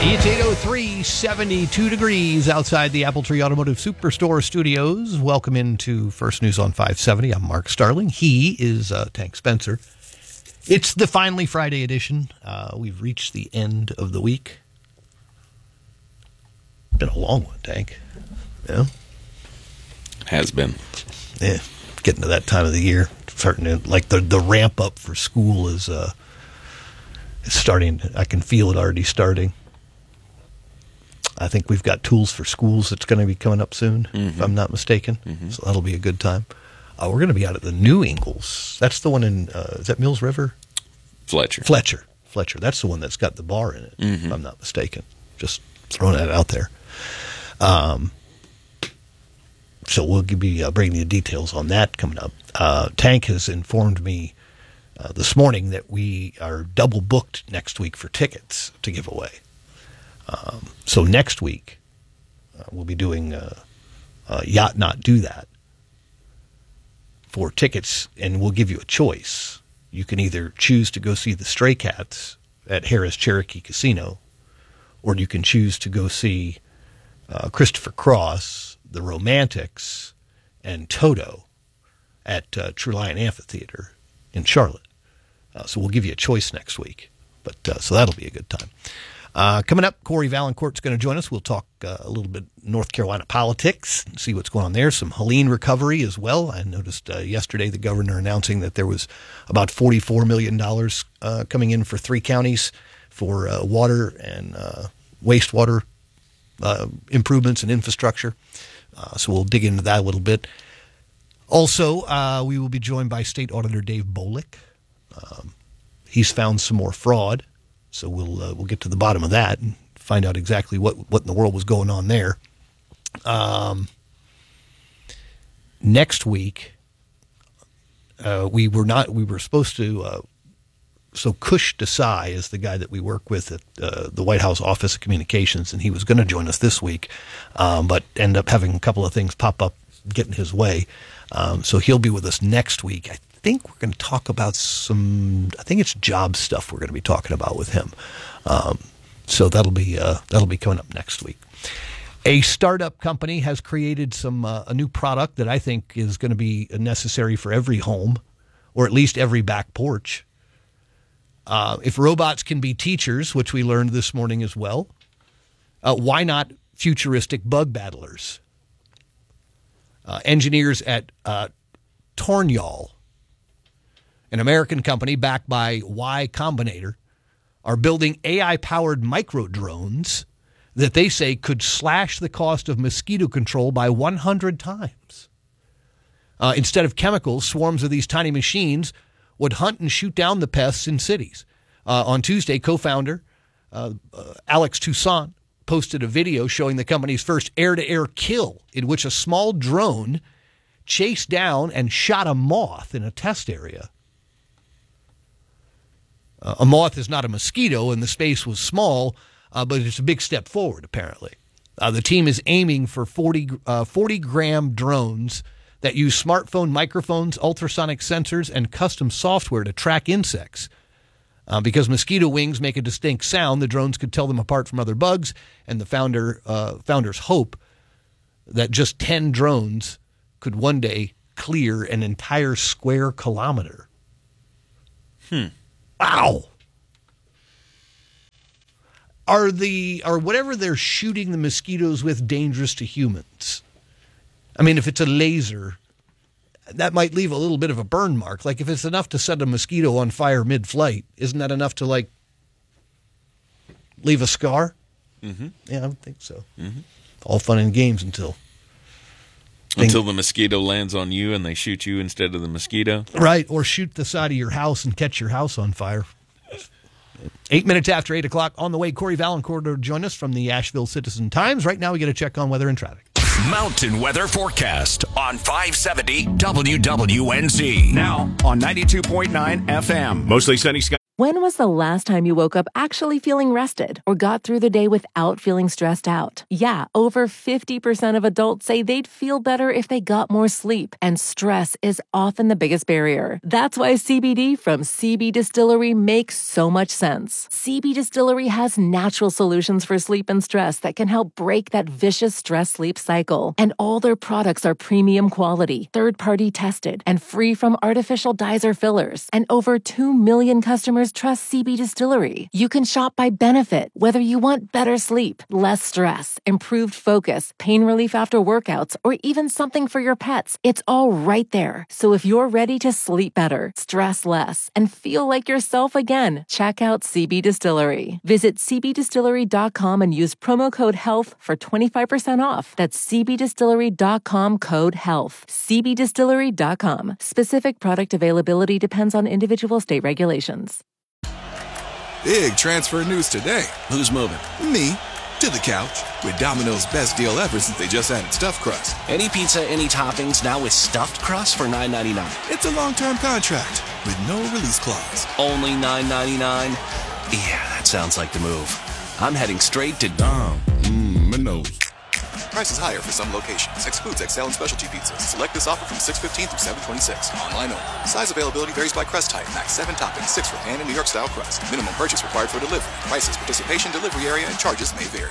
It's 8:03, 72 degrees outside the Appletree Automotive Superstore studios. Welcome into First News on 570. I'm Mark Starling. He is Tank Spencer. It's the finally Friday edition. We've reached the end of the week. Been a long one, Tank. Yeah. Has been. Yeah. Getting to that time of the year. Starting to, like, the ramp up for school is starting. I can feel it already starting. I think we've got tools for schools that's going to be coming up soon, if I'm not mistaken. So that'll be a good time. We're going to be out at the New Ingalls. That's the one in, is that Mills River? Fletcher. That's the one that's got the bar in it, if I'm not mistaken. Just throwing that out there. So we'll be bringing you details on that coming up. Tank has informed me this morning that we are double booked next week for tickets to give away. So next week, we'll be doing Yacht Not Do That for tickets, and we'll give you a choice. You can either choose to go see the Stray Cats at Harris Cherokee Casino, or you can choose to go see Christopher Cross, the Romantics, and Toto at True Lion Amphitheater in Charlotte. So we'll give you a choice next week. But so that'll be a good time. Coming up, Corey Valancourt's going to join us. We'll talk a little bit North Carolina politics and see what's going on there. Some Helene recovery as well. I noticed yesterday the governor announcing that there was about $44 million coming in for 3 counties for water and wastewater improvements and infrastructure. So we'll dig into that a little bit. Also, we will be joined by State Auditor Dave Bolick. He's found some more fraud. So we'll get to the bottom of that and find out exactly what in the world was going on there. Next week, we were supposed to. So Kush Desai is the guy that we work with at the White House Office of Communications, and he was going to join us this week, but ended up having a couple of things pop up, getting his way. So he'll be with us next week. I think we're going to talk about I think it's job stuff we're going to be talking about with him. So that'll be coming up next week. A startup company has created a new product that I think is going to be necessary for every home, or at least every back porch. If robots can be teachers, which we learned this morning as well, why not futuristic bug battlers? Engineers at Tornyal, an American company backed by Y Combinator, are building AI-powered micro-drones that they say could slash the cost of mosquito control by 100 times. Instead of chemicals, swarms of these tiny machines would hunt and shoot down the pests in cities. On Tuesday, co-founder Alex Toussaint posted a video showing the company's first air-to-air kill, in which a small drone chased down and shot a moth in a test area. A moth is not a mosquito, and the space was small, but it's a big step forward, apparently. The team is aiming for 40-gram drones that use smartphone microphones, ultrasonic sensors, and custom software to track insects. Because mosquito wings make a distinct sound, the drones could tell them apart from other bugs, and the founders hope that just 10 drones could one day clear an entire square kilometer. Wow. Are whatever they're shooting the mosquitoes with dangerous to humans? I mean, if it's a laser, that might leave a little bit of a burn mark. Like if it's enough to set a mosquito on fire mid-flight, isn't that enough to leave a scar? Mm-hmm. Yeah, I would think so. Mm-hmm. All fun and games until the mosquito lands on you and they shoot you instead of the mosquito. Right, or shoot the side of your house and catch your house on fire. 8 minutes after 8 o'clock on the way, Corey Valancourt will join us from the Asheville Citizen-Times. Right now we get a check on weather and traffic. Mountain Weather Forecast on 570 WWNZ. Now on 92.9 FM. Mostly sunny skies. When was the last time you woke up actually feeling rested or got through the day without feeling stressed out? Yeah, over 50% of adults say they'd feel better if they got more sleep, and stress is often the biggest barrier. That's why CBD from CB Distillery makes so much sense. CB Distillery has natural solutions for sleep and stress that can help break that vicious stress-sleep cycle. And all their products are premium quality, third-party tested, and free from artificial dyes or fillers. And over 2 million customers trust CB Distillery. You can shop by benefit, whether you want better sleep, less stress, improved focus, pain relief after workouts, or even something for your pets. It's all right there. So if you're ready to sleep better, stress less, and feel like yourself again, check out CB Distillery. Visit cbdistillery.com and use promo code HEALTH for 25% off. That's cbdistillery.com code HEALTH. cbdistillery.com. Specific product availability depends on individual state regulations. Big transfer news today. Who's moving? Me. To the couch. With Domino's best deal ever since they just added stuffed crust. Any pizza, any toppings, now with stuffed crust for $9.99. It's a long-term contract with no release clause. Only $9.99? Yeah, that sounds like the move. I'm heading straight to Domino's. Price is higher for some locations. Excludes XL and specialty pizzas. Select this offer from 6/15 through 7/26. Online only. Size availability varies by crust type. Max 7 toppings, 6 for pan and New York style crust. Minimum purchase required for delivery. Prices, participation, delivery area, and charges may vary.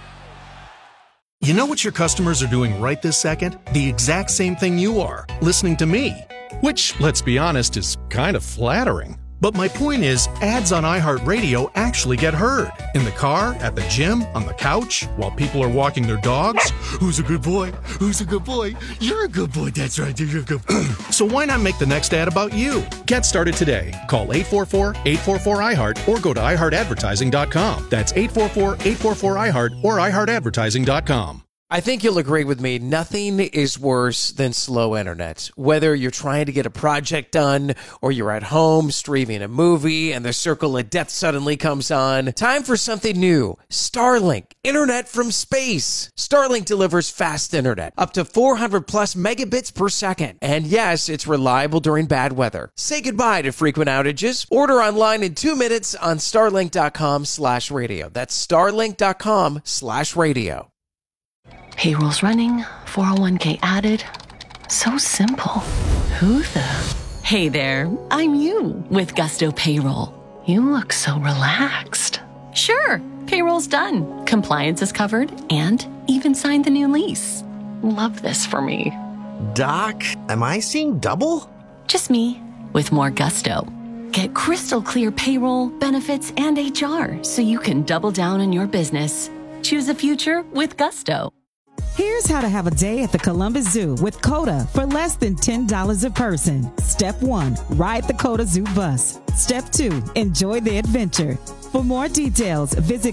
You know what your customers are doing right this second? The exact same thing you are, listening to me. Which, let's be honest, is kind of flattering. But my point is, ads on iHeartRadio actually get heard. In the car, at the gym, on the couch, while people are walking their dogs. Who's a good boy? Who's a good boy? You're a good boy. That's right. You're a good boy. So why not make the next ad about you? Get started today. Call 844-844-iHeart or go to iHeartAdvertising.com. That's 844-844-iHeart or iHeartAdvertising.com. I think you'll agree with me, nothing is worse than slow internet. Whether you're trying to get a project done or you're at home streaming a movie and the circle of death suddenly comes on, time for something new. Starlink, internet from space. Starlink delivers fast internet, up to 400 plus megabits per second. And yes, it's reliable during bad weather. Say goodbye to frequent outages. Order online in 2 minutes on starlink.com/radio. That's starlink.com/radio. Payroll's running, 401k added. So simple. Who the? Hey there, I'm you with Gusto Payroll. You look so relaxed. Sure, payroll's done. Compliance is covered and even signed the new lease. Love this for me. Doc, am I seeing double? Just me with more gusto. Get crystal clear payroll, benefits, and HR so you can double down on your business. Choose a future with Gusto. Here's how to have a day at the Columbus Zoo with COTA for less than $10 a person. Step 1, ride the COTA Zoo bus. Step 2, enjoy the adventure. For more details, visit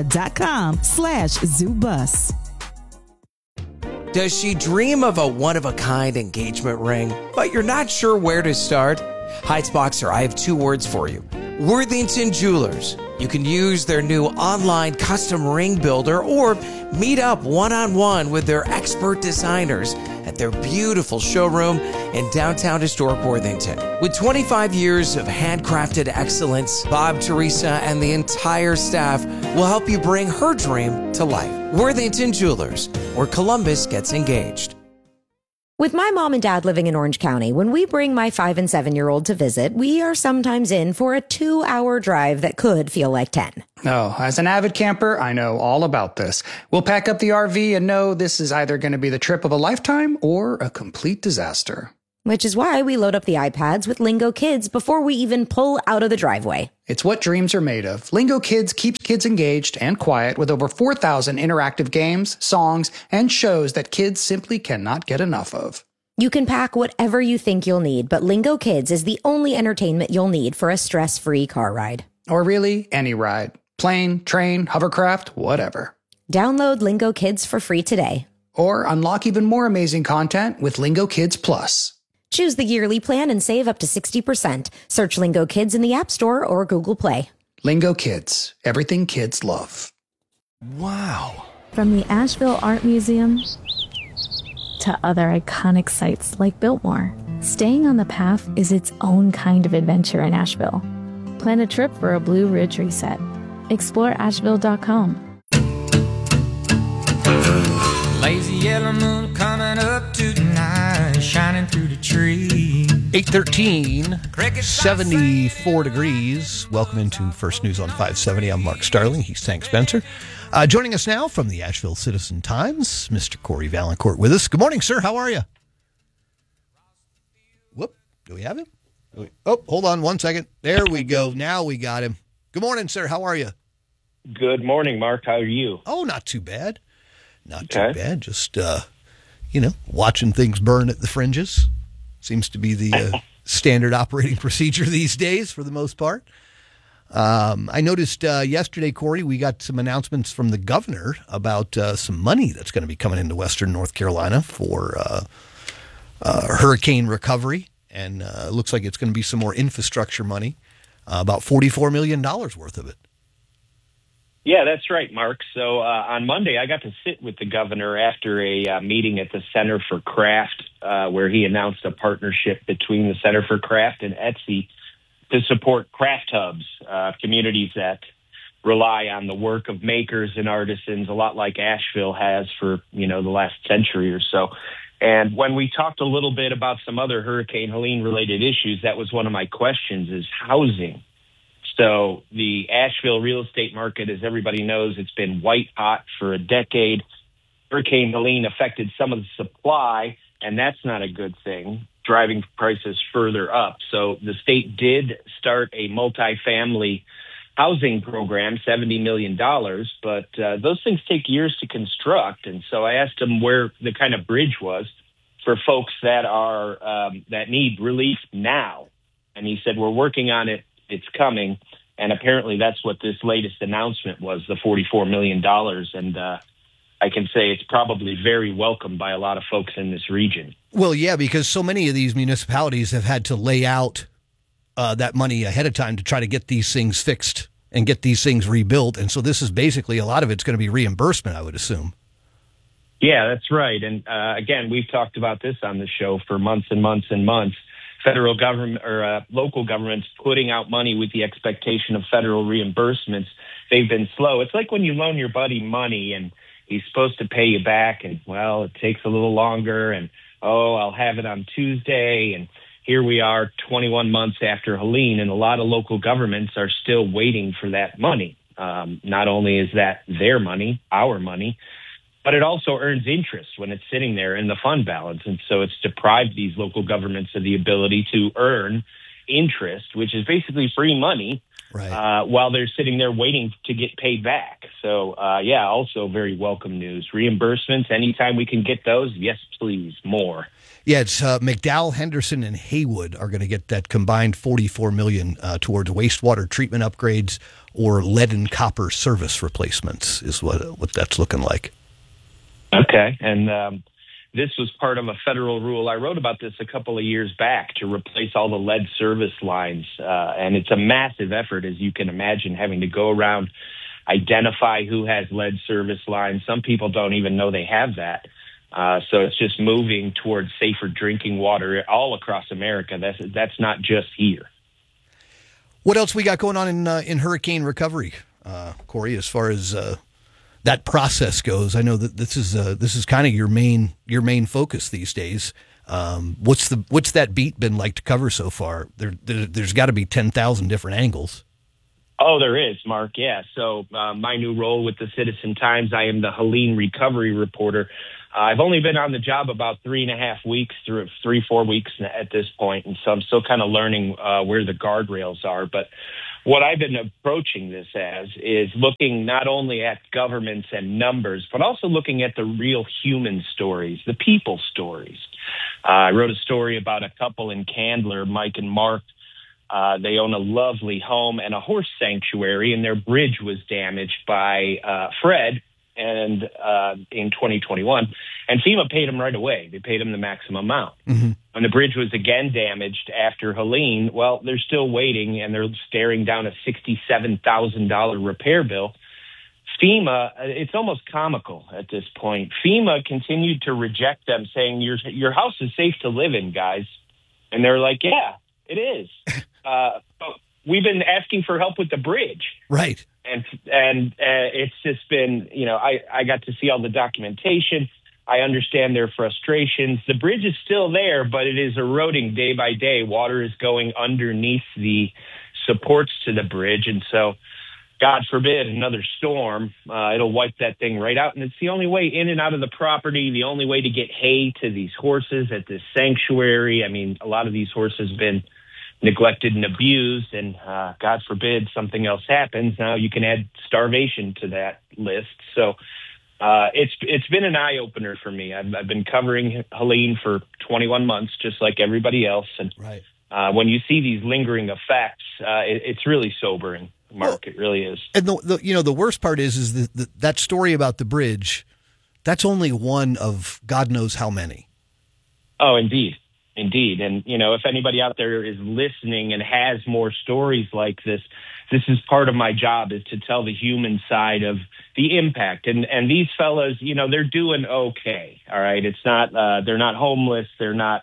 COTA.com/zoobus. Does she dream of a one-of-a-kind engagement ring, but you're not sure where to start? Heights Boxer, I have 2 words for you. Worthington Jewelers. You can use their new online custom ring builder or meet up one-on-one with their expert designers at their beautiful showroom in downtown historic Worthington. With 25 years of handcrafted excellence, Bob, Teresa, and the entire staff will help you bring her dream to life. Worthington Jewelers, where Columbus gets engaged. With my mom and dad living in Orange County, when we bring my 5 and 7-year-old to visit, we are sometimes in for a 2-hour drive that could feel like 10. Oh, as an avid camper, I know all about this. We'll pack up the RV and know this is either going to be the trip of a lifetime or a complete disaster. Which is why we load up the iPads with Lingo Kids before we even pull out of the driveway. It's what dreams are made of. Lingo Kids keeps kids engaged and quiet with over 4,000 interactive games, songs, and shows that kids simply cannot get enough of. You can pack whatever you think you'll need, but Lingo Kids is the only entertainment you'll need for a stress-free car ride. Or really, any ride. Plane, train, hovercraft, whatever. Download Lingo Kids for free today. Or unlock even more amazing content with Lingo Kids Plus. Choose the yearly plan and save up to 60%. Search Lingo Kids in the App Store or Google Play. Lingo Kids. Everything kids love. Wow. From the Asheville Art Museum to other iconic sites like Biltmore, staying on the path is its own kind of adventure in Asheville. Plan a trip for a Blue Ridge reset. Explore Asheville.com. Lazy yellow moon coming up tonight, shining through the tree. 8:13, 74 degrees. Welcome into First News on 570. I'm Mark Starling. He's Hank Spencer. Joining us now from the Asheville Citizen-Times, Mr. Corey Valancourt with us. Good morning, sir. How are you? Whoop. Do we have him? Oh, hold on one second. There we go. Now we got him. Good morning, sir. How are you? Good morning, Mark. How are you? Oh, not too bad. Not too bad. Just, watching things burn at the fringes. Seems to be the standard operating procedure these days for the most part. I noticed yesterday, Corey, we got some announcements from the governor about some money that's going to be coming into Western North Carolina for hurricane recovery. And it looks like it's going to be some more infrastructure money, about $44 million worth of it. Yeah, that's right, Mark. So on Monday, I got to sit with the governor after a meeting at the Center for Craft, where he announced a partnership between the Center for Craft and Etsy to support craft hubs, communities that rely on the work of makers and artisans, a lot like Asheville has for, the last century or so. And when we talked a little bit about some other Hurricane Helene-related issues, that was one of my questions, is housing. So the Asheville real estate market, as everybody knows, it's been white hot for a decade. Hurricane Helene affected some of the supply, and that's not a good thing, driving prices further up. So the state did start a multifamily housing program, $70 million, but those things take years to construct. And so I asked him where the kind of bridge was for folks that are that need relief now. And he said, we're working on it. It's coming. And apparently that's what this latest announcement was, the $44 million. And I can say it's probably very welcomed by a lot of folks in this region. Well, yeah, because so many of these municipalities have had to lay out that money ahead of time to try to get these things fixed and get these things rebuilt. And so this is basically, a lot of it's going to be reimbursement, I would assume. Yeah, that's right. And again, we've talked about this on the show for months and months and months. Federal government or local governments putting out money with the expectation of federal reimbursements. They've been slow. It's like when you loan your buddy money and he's supposed to pay you back, and, well, it takes a little longer, and, I'll have it on Tuesday. And here we are 21 months after Helene, and a lot of local governments are still waiting for that money. Not only is that their money, our money, but it also earns interest when it's sitting there in the fund balance. And so it's deprived these local governments of the ability to earn interest, which is basically free money, right, while they're sitting there waiting to get paid back. So, also very welcome news. Reimbursements, anytime we can get those, yes, please, more. Yeah, it's McDowell, Henderson, and Haywood are going to get that combined $44 million towards wastewater treatment upgrades or lead and copper service replacements is what that's looking like. Okay, and this was part of a federal rule. I wrote about this a couple of years back to replace all the lead service lines, and it's a massive effort, as you can imagine, having to go around, identify who has lead service lines. Some people don't even know they have that. So it's just moving towards safer drinking water all across America. That's not just here. What else we got going on in hurricane recovery, Corey, as far as that process goes? I know that this is kind of your main focus these days. What's that beat been like to cover so far? There's got to be 10,000 different angles. Oh, there is, Mark. Yeah. So my new role with the Citizen-Times, I am the Helene recovery reporter. I've only been on the job about 3.5 weeks, 3-4 weeks at this point, and so I'm still kind of learning where the guardrails are. But what I've been approaching this as is looking not only at governments and numbers, but also looking at the real human stories, the people stories. I wrote a story about a couple in Candler, Mike and Mark. They own a lovely home and a horse sanctuary, and their bridge was damaged by Fred and in 2021. And FEMA paid them right away. They paid them the maximum amount. Mm-hmm. When the bridge was again damaged after Helene, well, they're still waiting, and they're staring down a $67,000 repair bill. FEMA, it's almost comical at this point. FEMA continued to reject them, saying, your house is safe to live in, guys. And they're like, yeah, it is. we've been asking for help with the bridge. Right. And it's just been, I got to see all the documentation. I understand their frustrations. The bridge is still there, but it is eroding day by day. Water is going underneath the supports to the bridge. And so, God forbid, another storm, it'll wipe that thing right out. And it's the only way in and out of the property, the only way to get hay to these horses at this sanctuary. I mean, a lot of these horses have been neglected and abused, and God forbid something else happens. Now you can add starvation to that list. So it's been an eye-opener for me. I've been covering Helene for 21 months, just like everybody else. And when you see these lingering effects, it's really sobering, Mark. It really is. And the worst part is that story about the bridge, that's only one of God knows how many. Oh, indeed. Indeed. And, if anybody out there is listening and has more stories like this is part of my job, is to tell the human side of the impact. And these fellas, they're doing okay. All right. It's not, they're not homeless. They're not,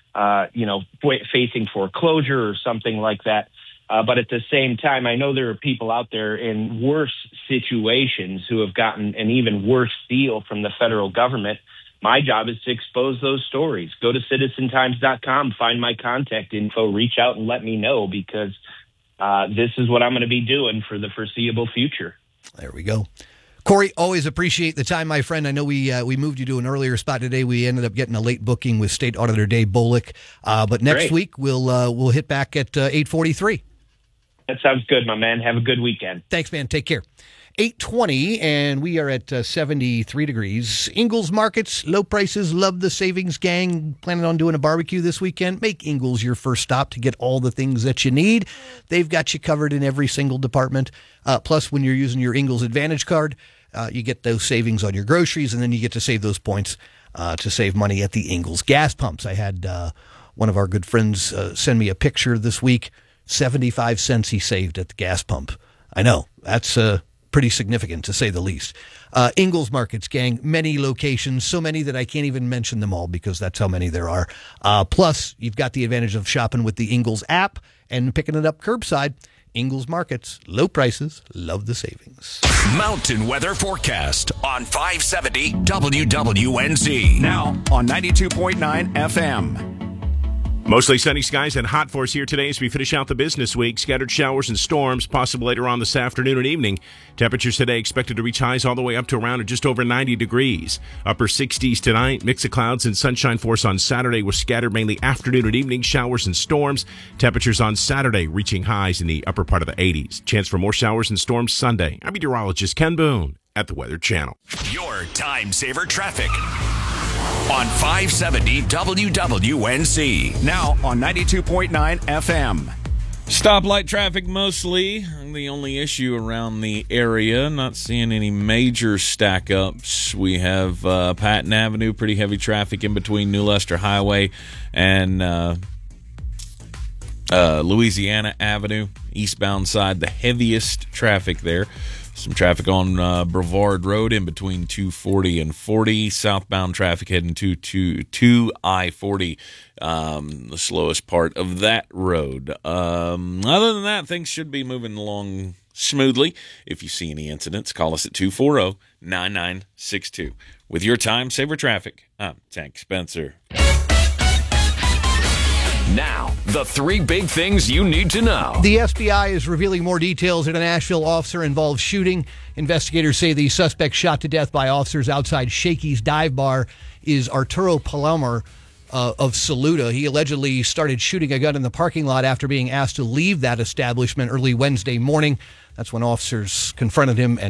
facing foreclosure or something like that. But at the same time, I know there are people out there in worse situations who have gotten an even worse deal from the federal government. My job is to expose those stories. Go to citizentimes.com, find my contact info, reach out and let me know, because this is what I'm going to be doing for the foreseeable future. There we go. Corey, always appreciate the time, my friend. I know we moved you to an earlier spot today. We ended up getting a late booking with State Auditor Dave Bolick. But next week we'll hit back at 8:43. That sounds good, my man. Have a good weekend. Thanks, man. Take care. 8:20, and we are at 73 degrees. Ingles Markets, low prices, love the savings, gang. Planning on doing a barbecue this weekend? Make Ingles your first stop to get all the things that you need. They've got you covered in every single department. Plus, when you're using your Ingles Advantage card, you get those savings on your groceries, and then you get to save those points to save money at the Ingles gas pumps. I had one of our good friends send me a picture this week. 75 cents he saved at the gas pump. I know, that's pretty significant, to say the least. Ingles Markets, gang, many locations, so many that I can't even mention them all because that's how many there are. Plus, you've got the advantage of shopping with the Ingles app and picking it up curbside. Ingles Markets, low prices, love the savings. Mountain weather forecast on 570 WWNZ. Now on 92.9 FM. Mostly sunny skies and hot for us here today as we finish out the business week. Scattered showers and storms possible later on this afternoon and evening. Temperatures today expected to reach highs all the way up to around just over 90 degrees. Upper 60s tonight. Mix of clouds and sunshine for us on Saturday with scattered mainly afternoon and evening showers and storms. Temperatures on Saturday reaching highs in the upper part of the 80s. Chance for more showers and storms Sunday. I'm meteorologist Ken Boone at the Weather Channel. Your time saver traffic on 570 WWNZ. Now on 92.9 FM. Stoplight traffic mostly. The only issue around the area, not seeing any major stack-ups. We have Patton Avenue, pretty heavy traffic in between New Leicester Highway and Louisiana Avenue. Eastbound side, the heaviest traffic there. Some traffic on Brevard Road in between 240 and 40. Southbound traffic heading to I-40, the slowest part of that road. Other than that, things should be moving along smoothly. If you see any incidents, call us at 240-9962. With your time saver traffic, I'm Tank Spencer. Now, the three big things you need to know. The FBI is revealing more details in a Nashville officer-involved shooting. Investigators say the suspect shot to death by officers outside Shakey's Dive Bar is Arturo Palomar of Saluda. He allegedly started shooting a gun in the parking lot after being asked to leave that establishment early Wednesday morning. That's when officers confronted him and